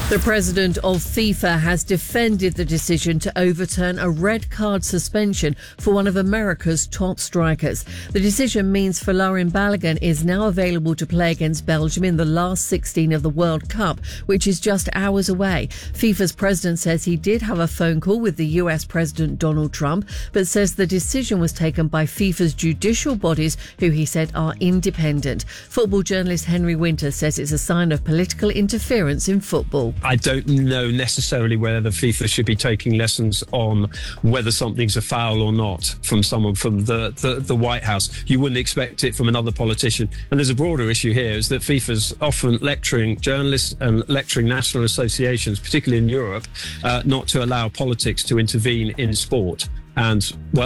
The president of FIFA has defended the decision to overturn a red card suspension for one of America's top strikers. The decision means Folarin Balogun is now available to play against Belgium in the last 16 of the World Cup, which is just hours away. FIFA's president says he did have a phone call with the US President Donald Trump, but says the decision was taken by FIFA's judicial bodies, who he said are independent. Football journalist Henry Winter says it's a sign of political interference in football. I don't know necessarily whether the FIFA should be taking lessons on whether something's a foul or not from someone from the White House. You wouldn't expect it from another politician. And there's a broader issue here, is that FIFA's often lecturing journalists and lecturing national associations, particularly in Europe, not to allow politics to intervene in sport. And, well,